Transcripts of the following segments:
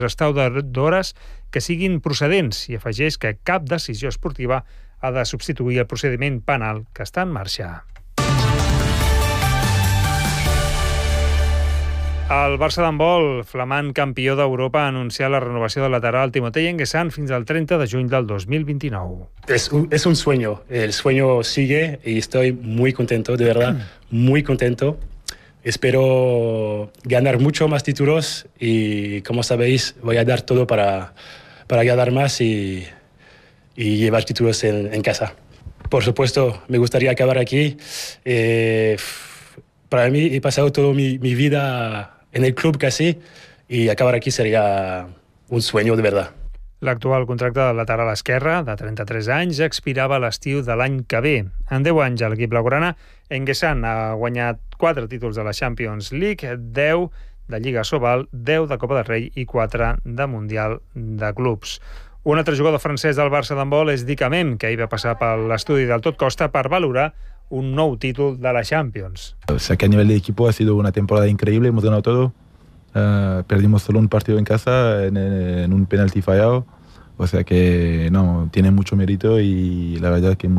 restauradores que siguin procedents i afegeix que cap decisió esportiva ha de substituir el procediment penal que està en marxa. El Barça d'handbol, flamant campió d'Europa, ha anunciat la renovació del lateral Timotei N'Guessan fins al 30 de juny del 2029. Es un sueño, el sueño sigue y estoy muy contento, de verdad, muy contento. Espero ganar mucho más títulos y, como sabéis, voy a dar todo para ganar más y llevar títulos en casa. Por supuesto, me gustaría acabar aquí. Para mí he pasado toda mi vida en el club casi y acabar aquí sería un sueño de verdad. L'actual contracte del lateral esquerre, de 33 anys, expirava a l'estiu de l'any que ve. En 10 anys a l'equip blaugrana, N'Guessan ha guanyat 4 títols de la Champions League, 10 de Lliga Sobal, 10 de Copa del Rei i 4 de Mundial de Clubs. Un altre jugador francès del Barça d'handbol és Dick Amem, que ahir va passar per l'estudi del Tot Costa per valorar un nou títol de la Champions. O sea que a nivel de equipo ha sido una temporada increíble, hemos ganado todo. Perdimos solo un partido en casa en un penalti fallado. O sea que no, tiene mucho mérito y la verdad que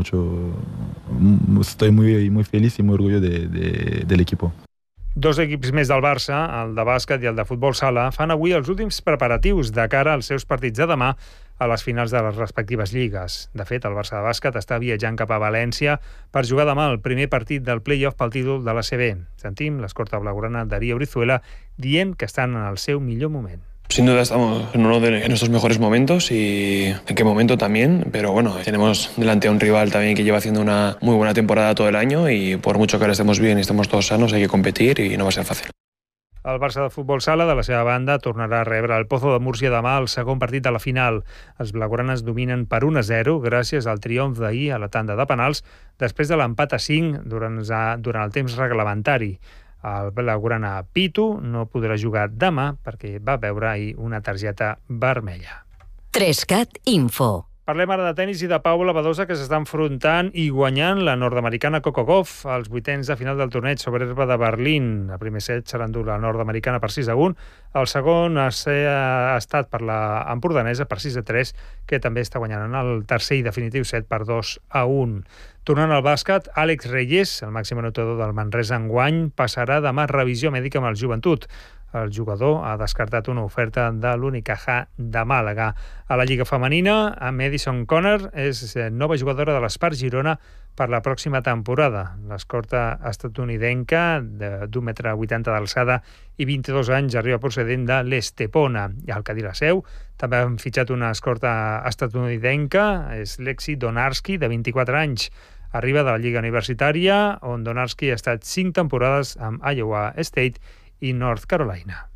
estoy muy feliz y muy orgulloso del equipo. Dos equips més del Barça, el de bàsquet i el de futbol sala, fan avui els últims preparatius de cara als seus partits de demà a les finals de les respectives lligues. De fet, el Barça de bàsquet està viatjant cap a València per jugar demà el primer partit del play-off pel títol de l'ACB. Sentim l'escorta blaugrana Darío Brizuela dient que estan en el seu millor moment. Sin duda estamos en uno de nuestros mejores momentos y en qué momento también, pero bueno, tenemos delante a un rival también que lleva haciendo una muy buena temporada todo el año y por mucho que ahora estemos bien y estemos todos sanos hay que competir y no va a ser fácil. El Barça de futbol sala, de la seva banda, tornarà a rebre el Pozo de Múrcia demà el segon partit de la final. Els blaugranes dominen per 1-0 gràcies al triomf d'ahir a la tanda de penals després de l'empat a 5 durant el temps reglamentari. El blaugrana Pitu no podrà jugar demà perquè va veure ahir una targeta vermella. 3CAT Info. Parlem ara de tenis i de Paula Badosa, que s'està enfrontant i guanyant la nord-americana Coco Gauff als vuitens de final del torneig sobre herba de Berlín. El primer set serà endur la nord-americana per 6-1. El segon ha estat per la empordanesa per 6-3, que també està guanyant en el tercer i definitiu set per 2-1. Tornant al bàsquet, Àlex Reyes, el màxim anotador del Manresa enguany, passarà demà revisió mèdica amb el Joventut. El jugador ha descartat una oferta de l'Unicaja de Màlaga. A la Lliga Femenina, Madison Connor és nova jugadora de l'Espart Girona per la pròxima temporada. L'escorta estatunidenca d'1,80 m d'alçada i 22 anys arriba procedent de l'Estepona. I al Cadí la Seu també han fitxat una escorta estatunidenca, és Lexi Donarski, de 24 anys. Arriba de la Lliga Universitària, on Donarski ha estat 5 temporades amb Iowa State i North Carolina.